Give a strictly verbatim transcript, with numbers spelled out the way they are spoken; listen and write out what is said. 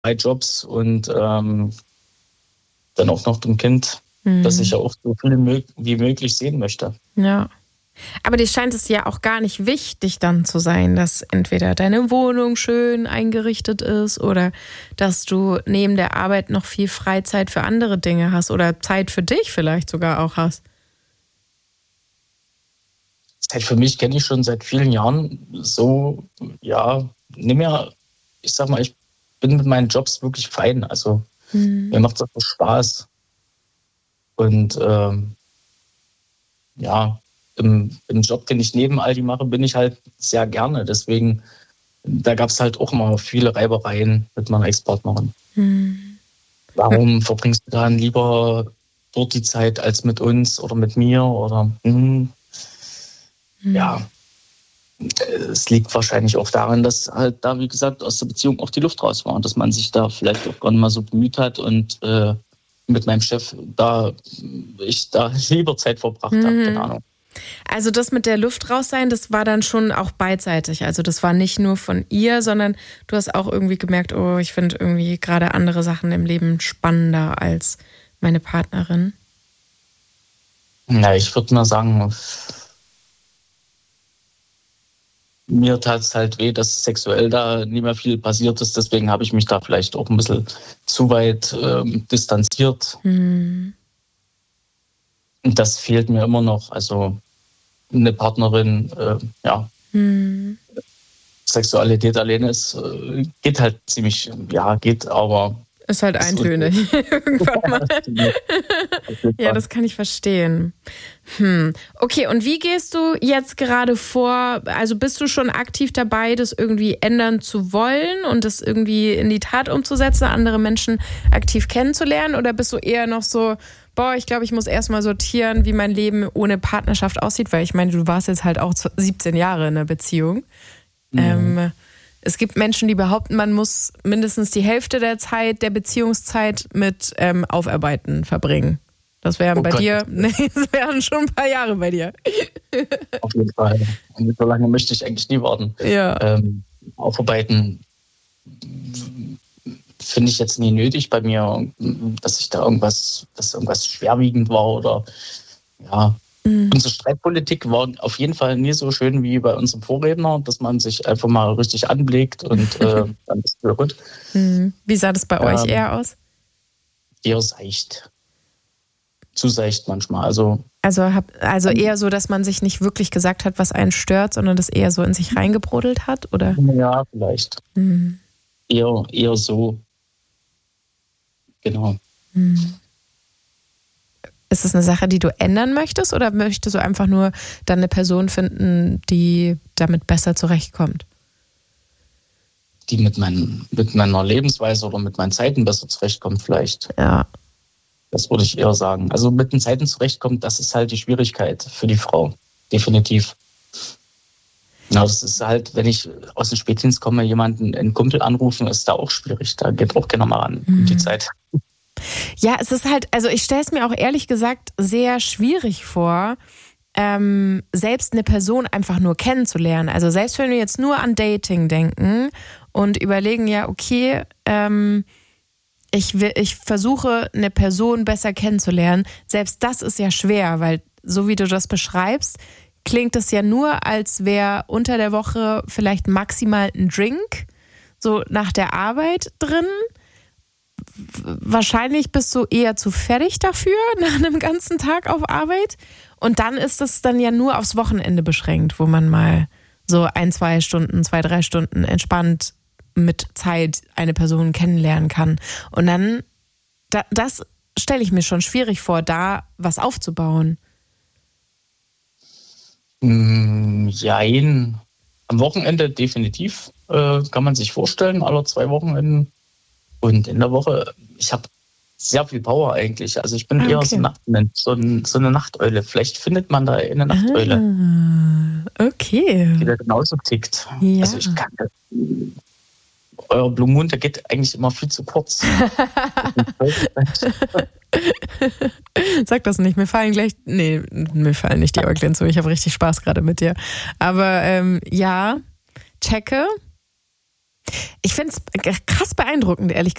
drei Jobs und ähm, dann auch noch ein Kind, mhm. das ich ja auch so viel wie möglich sehen möchte. Ja. Aber dir scheint es ja auch gar nicht wichtig dann zu sein, dass entweder deine Wohnung schön eingerichtet ist oder dass du neben der Arbeit noch viel Freizeit für andere Dinge hast oder Zeit für dich vielleicht sogar auch hast. Zeit für mich kenne ich schon seit vielen Jahren so, ja, nicht mehr, ich sag mal, ich bin mit meinen Jobs wirklich fein. Also mhm. mir macht es auch Spaß. Und ähm, ja, Im, im Job, den ich neben Aldi mache, bin ich halt sehr gerne. Deswegen, da gab es halt auch immer viele Reibereien mit meiner Ex-Partnerin. Hm. Warum verbringst du dann lieber dort die Zeit als mit uns oder mit mir? Oder hm. Hm. Ja, es liegt wahrscheinlich auch daran, dass halt da, wie gesagt, aus der Beziehung auch die Luft raus war und dass man sich da vielleicht auch gar nicht mal so bemüht hat und äh, mit meinem Chef da ich da lieber Zeit verbracht hm. habe, keine Ahnung. Also das mit der Luft raus sein, das war dann schon auch beidseitig. Also das war nicht nur von ihr, sondern du hast auch irgendwie gemerkt, oh, ich finde irgendwie gerade andere Sachen im Leben spannender als meine Partnerin. Na, ich würde mal sagen, mir tat es halt weh, dass sexuell da nicht mehr viel passiert ist. Deswegen habe ich mich da vielleicht auch ein bisschen zu weit ähm, distanziert. Hm. Und das fehlt mir immer noch. Also eine Partnerin, äh, ja, hm. Sexualität alleine ist, äh, geht halt ziemlich, ja, geht, aber... Ist halt eintönig irgendwann mal. Ja, das kann ich verstehen. Hm. Okay, und wie gehst du jetzt gerade vor? Also bist du schon aktiv dabei, das irgendwie ändern zu wollen und das irgendwie in die Tat umzusetzen, andere Menschen aktiv kennenzulernen? Oder bist du eher noch so, boah, ich glaube, ich muss erstmal sortieren, wie mein Leben ohne Partnerschaft aussieht? Weil ich meine, du warst jetzt halt auch siebzehn Jahre in einer Beziehung. Mhm. Ähm, Es gibt Menschen, die behaupten, man muss mindestens die Hälfte der Zeit, der Beziehungszeit mit ähm, Aufarbeiten verbringen. Das wären oh bei Gott. dir, nee, das wären schon ein paar Jahre bei dir. Auf jeden Fall. Und so lange möchte ich eigentlich nie warten. Ja. Ähm, Aufarbeiten finde ich jetzt nie nötig bei mir, dass ich da irgendwas, dass irgendwas schwerwiegend war oder ja. Mhm. Unsere Streitpolitik war auf jeden Fall nie so schön wie bei unserem Vorredner, dass man sich einfach mal richtig anblickt und äh, dann ist es gut. Mhm. Wie sah das bei ähm, euch eher aus? Eher seicht. Zu seicht manchmal. Also, also, hab, also eher so, dass man sich nicht wirklich gesagt hat, was einen stört, sondern das eher so in sich reingebrodelt hat, oder? Ja, vielleicht. Mhm. Eher, eher so. Genau. Mhm. Ist das eine Sache, die du ändern möchtest oder möchtest du einfach nur dann eine Person finden, die damit besser zurechtkommt? Die mit, mein, mit meiner Lebensweise oder mit meinen Zeiten besser zurechtkommt vielleicht. Ja. Das würde ich eher sagen. Also mit den Zeiten zurechtkommt, das ist halt die Schwierigkeit für die Frau. Definitiv. Genau, das ist halt, wenn ich aus dem Spätdienst komme, jemanden, einen Kumpel anrufen, ist da auch schwierig. Da geht auch keiner mal ran, mhm. die Zeit. Ja, es ist halt, also ich stelle es mir auch ehrlich gesagt sehr schwierig vor, ähm, selbst eine Person einfach nur kennenzulernen. Also selbst wenn wir jetzt nur an Dating denken und überlegen, ja, okay, ähm, ich, will, ich versuche eine Person besser kennenzulernen, selbst das ist ja schwer, weil so wie du das beschreibst, klingt es ja nur, als wäre unter der Woche vielleicht maximal ein Drink, so nach der Arbeit drin. Wahrscheinlich bist du eher zu fertig dafür nach einem ganzen Tag auf Arbeit. Und dann ist es dann ja nur aufs Wochenende beschränkt, wo man mal so ein, zwei Stunden, zwei, drei Stunden entspannt mit Zeit eine Person kennenlernen kann. Und dann, da, das stelle ich mir schon schwierig vor, da was aufzubauen. Jein. Am Wochenende definitiv, äh, kann man sich vorstellen, alle zwei Wochenenden. Und in der Woche, ich habe sehr viel Power eigentlich. Also ich bin okay. eher so, Nachtmensch, so, ein, so eine Nachteule. Vielleicht findet man da eine Nachteule. Ah, okay. Die da genauso tickt. Ja. Also ich kann, euer Blue Moon, der geht eigentlich immer viel zu kurz. Sag das nicht, mir fallen gleich, nee, mir fallen nicht die Äuglein zu. Ich habe richtig Spaß gerade mit dir. Aber ähm, ja, checke. Ich finde es krass beeindruckend, ehrlich